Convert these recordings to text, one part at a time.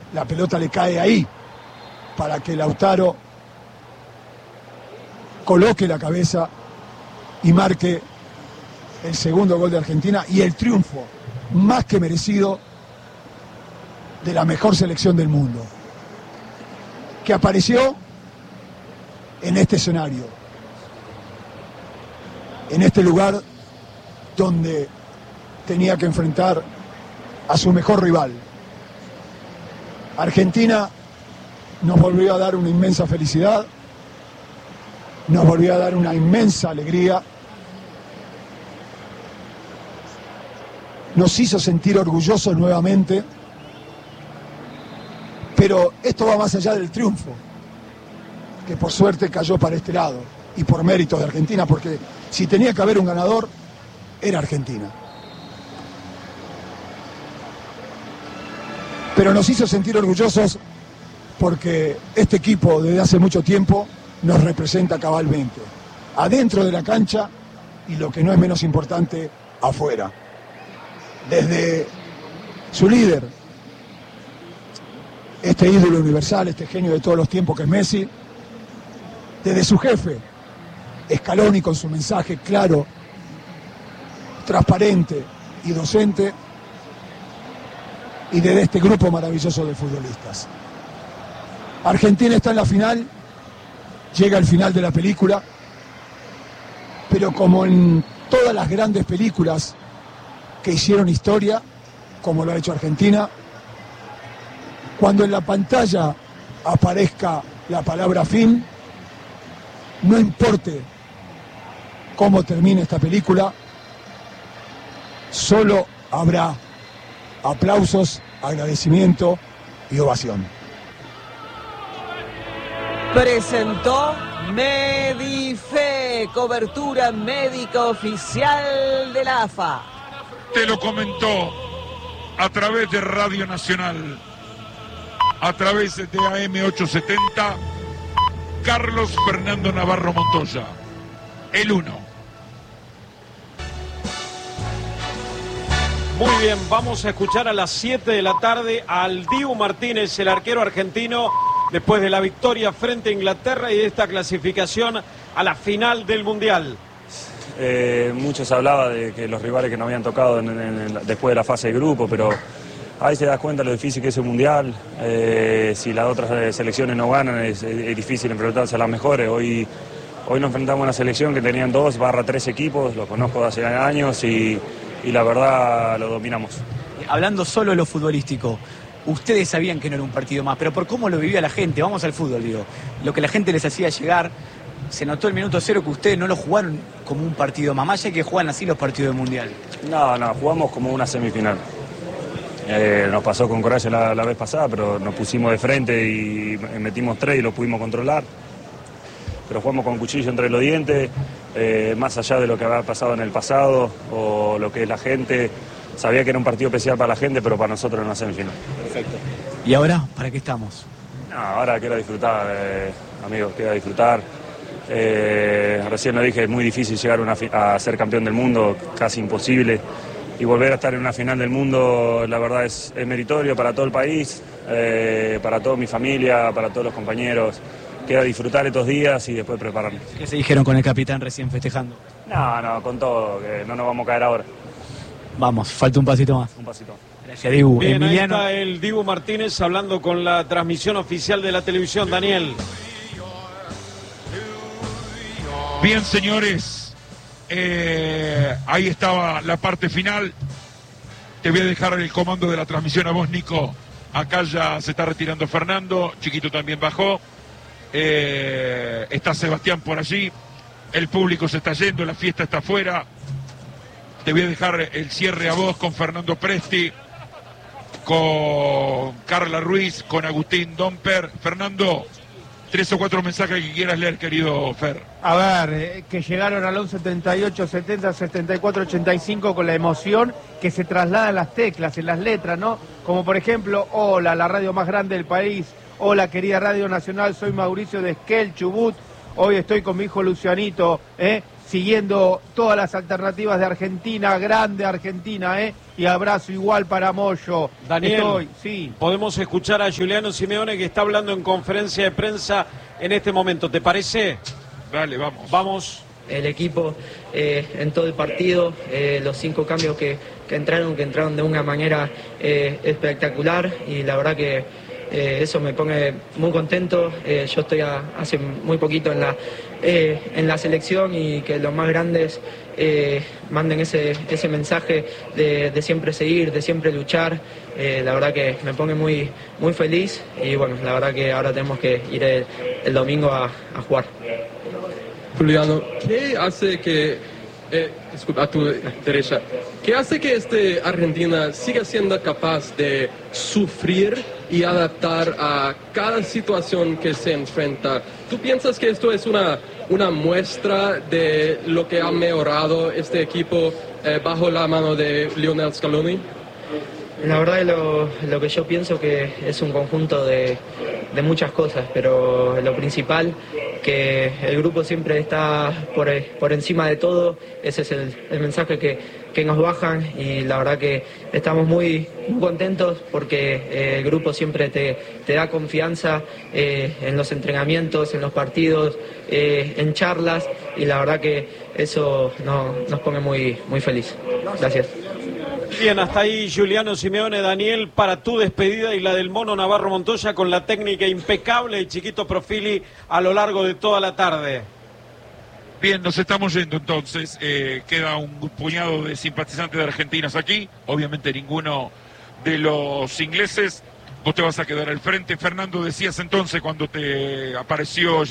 la pelota le cae ahí para que Lautaro coloque la cabeza y marque el segundo gol de Argentina y el triunfo más que merecido de la mejor selección del mundo, que apareció en este escenario, en este lugar donde tenía que enfrentar a su mejor rival. Argentina nos volvió a dar una inmensa felicidad, nos volvió a dar una inmensa alegría, nos hizo sentir orgullosos nuevamente, pero esto va más allá del triunfo, que por suerte cayó para este lado, y por méritos de Argentina, porque si tenía que haber un ganador, era Argentina. Pero nos hizo sentir orgullosos porque este equipo desde hace mucho tiempo nos representa cabalmente, adentro de la cancha y, lo que no es menos importante, afuera. Desde su líder, este ídolo universal, este genio de todos los tiempos que es Messi, desde su jefe, Scaloni, con su mensaje claro, transparente y docente, y desde este grupo maravilloso de futbolistas. Argentina está en la final, llega al final de la película, pero como en todas las grandes películas que hicieron historia, como lo ha hecho Argentina, cuando en la pantalla aparezca la palabra fin, no importe cómo termine esta película, solo habrá aplausos, agradecimiento y ovación. Presentó Medife, cobertura médica oficial de la AFA. Te lo comentó a través de Radio Nacional, a través de AM870, Carlos Fernando Navarro Montoya, el 1. Muy bien, vamos a escuchar a las 7 de la tarde al Dibu Martínez, el arquero argentino, después de la victoria frente a Inglaterra y de esta clasificación a la final del Mundial. Muchos hablaban de que los rivales que nos habían tocado después de la fase de grupo, pero ahí se da cuenta lo difícil que es el Mundial. Si las otras selecciones no ganan, es difícil enfrentarse a las mejores. Hoy nos enfrentamos a una selección que tenían 2/3 equipos, lo conozco de hace años y la verdad lo dominamos. Hablando solo de lo futbolístico, ustedes sabían que no era un partido más, pero por cómo lo vivía la gente, vamos al fútbol, digo, lo que la gente les hacía llegar, se notó el minuto cero que ustedes no lo jugaron como un partido más allá que juegan así los partidos del Mundial. No, jugamos como una semifinal. Nos pasó con Croacia la vez pasada, pero nos pusimos de frente y metimos 3 y lo pudimos controlar. Pero jugamos con cuchillo entre los dientes, más allá de lo que había pasado en el pasado o lo que es la gente. Sabía que era un partido especial para la gente, pero para nosotros era una semifinal. Perfecto. ¿Y ahora para qué estamos? No, ahora quiero disfrutar, amigos, quiero disfrutar. Recién lo dije, es muy difícil llegar a ser campeón del mundo, casi imposible. Y volver a estar en una final del mundo, la verdad es meritorio para todo el país, para toda mi familia, para todos los compañeros. Queda disfrutar estos días y después prepararnos. ¿Qué se dijeron con el capitán recién festejando? No, con todo, que no nos vamos a caer ahora. Vamos, falta un pasito más. Un pasito. Gracias, Dibu. Bien, Emiliano. ahí está el Dibu Martínez hablando con la transmisión oficial de la televisión. Daniel. Bien, señores, ahí estaba la parte final. Te voy a dejar el comando de la transmisión a vos, Nico. Acá ya se está retirando Fernando, Chiquito también bajó. Está Sebastián por allí, el público se está yendo, la fiesta está afuera. Te voy a dejar el cierre a vos con Fernando Presti, con Carla Ruiz, con Agustín Domper. Fernando, 3 o 4 mensajes que quieras leer, querido Fer. A ver, que llegaron al 11 78 70 74 85 con la emoción que se traslada en las teclas, en las letras, ¿no? Como por ejemplo, hola, la radio más grande del país. Hola, querida Radio Nacional, soy Mauricio de Esquel, Chubut. Hoy estoy con mi hijo Lucianito, siguiendo todas las alternativas de Argentina, grande Argentina, y abrazo igual para Moyo. Daniel, sí. podemos escuchar a Giuliano Simeone que está hablando en conferencia de prensa en este momento, ¿te parece? Dale, vamos. Vamos. El equipo en todo el partido, los 5 cambios que entraron de una manera espectacular, y la verdad que eso me pone muy contento. Yo estoy hace muy poquito en la selección, y que los más grandes manden ese mensaje de siempre seguir, de siempre luchar. La verdad que me pone muy, muy feliz, y bueno, la verdad que ahora tenemos que ir el domingo a jugar. Juliano, ¿qué hace que, disculpa, a tu derecha, qué hace que Argentina siga siendo capaz de sufrir y adaptar a cada situación que se enfrenta? ¿Tú piensas que esto es una muestra de lo que ha mejorado este equipo bajo la mano de Lionel Scaloni? La verdad lo que yo pienso que es un conjunto de muchas cosas, pero lo principal, que el grupo siempre está por encima de todo. Ese es el mensaje que nos bajan, y la verdad que estamos muy contentos porque el grupo siempre te da confianza en los entrenamientos, en los partidos, en charlas, y la verdad que eso nos pone muy, muy feliz. Gracias. Bien, hasta ahí Giuliano Simeone. Daniel, para tu despedida y la del Mono Navarro Montoya, con la técnica impecable y Chiquito Profili a lo largo de toda la tarde. Bien, nos estamos yendo entonces. Queda un puñado de simpatizantes de argentinos aquí. Obviamente ninguno de los ingleses. Vos te vas a quedar al frente. Fernando, decías entonces cuando te apareció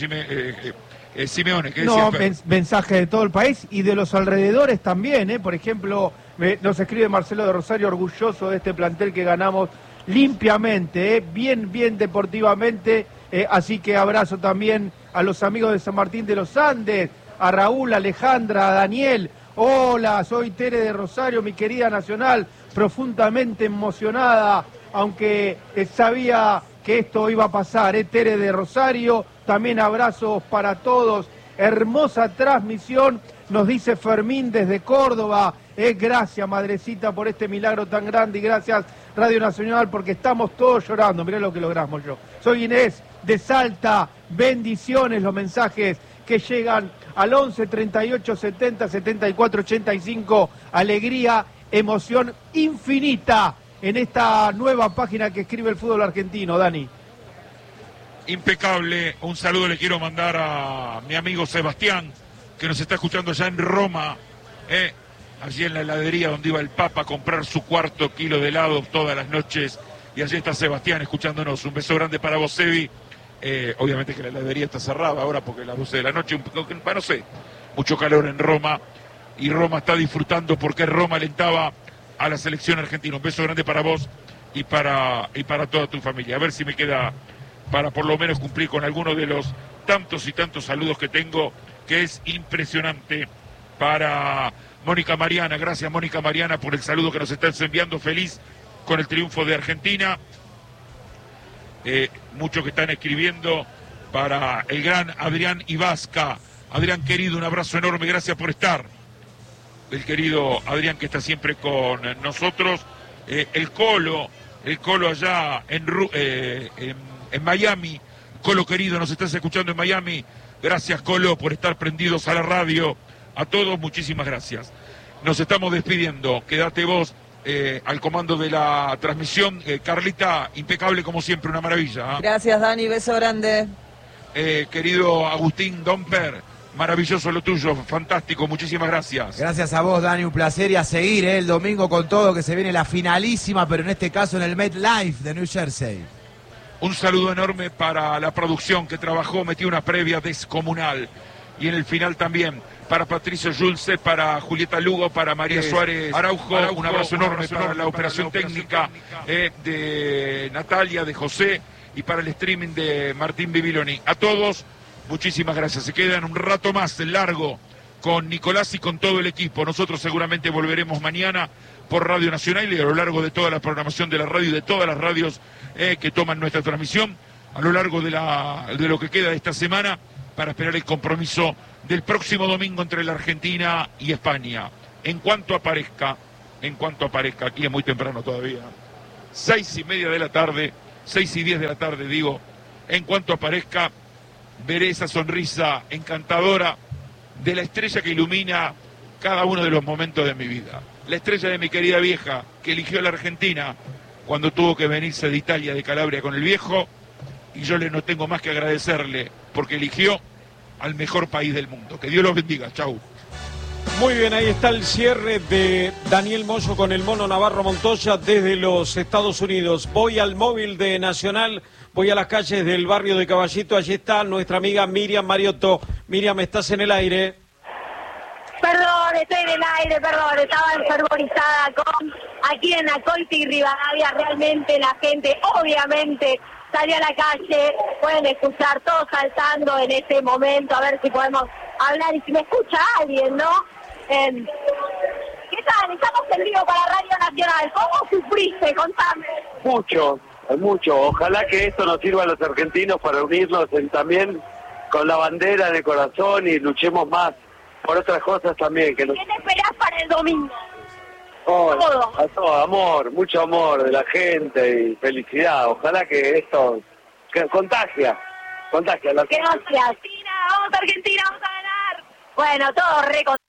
Simeone. ¿Qué No, decías, mensaje de todo el país y de los alrededores también. Por ejemplo, nos escribe Marcelo de Rosario, orgulloso de este plantel que ganamos limpiamente, bien deportivamente. Así que abrazo también a los amigos de San Martín de los Andes, a Raúl, a Alejandra, a Daniel. Hola, soy Tere de Rosario, mi querida Nacional, profundamente emocionada, aunque sabía que esto iba a pasar. Tere de Rosario, también abrazos para todos. Hermosa transmisión, nos dice Fermín desde Córdoba. Gracias, madrecita, por este milagro tan grande, y gracias, Radio Nacional, porque estamos todos llorando. Mirá lo que logramos yo. Soy Inés de Salta, bendiciones, los mensajes que llegan al 11 38 70 74 85. Alegría, emoción infinita en esta nueva página que escribe el fútbol argentino, Dani. Impecable. Un saludo le quiero mandar a mi amigo Sebastián, que nos está escuchando ya en Roma, allí en la heladería donde iba el Papa a comprar su 4 kilo de helados todas las noches, y allí está Sebastián escuchándonos. Un beso grande para vos, Sebi. Obviamente que la heladería está cerrada ahora porque es las 12 de la noche, no sé, mucho calor en Roma, y Roma está disfrutando porque Roma alentaba a la selección argentina. Un beso grande para vos y para toda tu familia. A ver si me queda para por lo menos cumplir con alguno de los tantos y tantos saludos que tengo, que es impresionante. Para Mónica Mariana, gracias Mónica Mariana por el saludo que nos estás enviando, feliz con el triunfo de Argentina. Muchos que están escribiendo para el gran Adrián Ibasca. Adrián querido, un abrazo enorme, gracias por estar. El querido Adrián que está siempre con nosotros. El Colo allá en Miami. Colo querido, nos estás escuchando en Miami. Gracias, Colo, por estar prendidos a la radio. A todos, muchísimas gracias. Nos estamos despidiendo. Quédate vos al comando de la transmisión. Carlita, impecable como siempre, una maravilla. Gracias, Dani, beso grande. Querido Agustín Domper, maravilloso lo tuyo, fantástico, muchísimas gracias. Gracias a vos, Dani, un placer, y a seguir el domingo con todo, que se viene la finalísima, pero en este caso en el MetLife de New Jersey. Un saludo enorme para la producción que trabajó, metió una previa descomunal. Y en el final también para Patricio Julce, para Julieta Lugo, para María Suárez Araujo. Un abrazo enorme para la operación técnica de Natalia, de José, y para el streaming de Martín Bibiloni. A todos, muchísimas gracias. Se quedan un rato más largo con Nicolás y con todo el equipo. Nosotros seguramente volveremos mañana por Radio Nacional y a lo largo de toda la programación de la radio y de todas las radios que toman nuestra transmisión a lo largo de lo que queda de esta semana, para esperar el compromiso del próximo domingo entre la Argentina y España. En cuanto aparezca, aquí es muy temprano todavía, 6:30 de la tarde, 6:10 de la tarde digo, en cuanto aparezca, veré esa sonrisa encantadora de la estrella que ilumina cada uno de los momentos de mi vida. La estrella de mi querida vieja, que eligió la Argentina cuando tuvo que venirse de Italia, de Calabria con el viejo, y yo no tengo más que agradecerle, porque eligió al mejor país del mundo. Que Dios los bendiga. Chau. Muy bien, ahí está el cierre de Daniel Moyo con el Mono Navarro Montoya desde los Estados Unidos. Voy al móvil de Nacional, voy a las calles del barrio de Caballito. Allí está nuestra amiga Miriam Mariotto. Miriam, ¿estás en el aire? Perdón, estoy en el aire, perdón, estaba enfervorizada aquí en Acolte y Rivadavia. Realmente la gente, obviamente, salió a la calle, pueden escuchar todos saltando en este momento, a ver si podemos hablar y si me escucha alguien, ¿no? ¿Qué tal? Estamos en vivo para Radio Nacional. ¿Cómo sufriste? Contame. Mucho. Ojalá que esto nos sirva a los argentinos para unirnos también con la bandera en el corazón y luchemos más por otras cosas también. ¿Qué te esperás para el domingo? Todo, amor, mucho amor de la gente y felicidad. Ojalá que esto contagia. Gracias. Vamos Argentina, vamos a ganar. Bueno, todo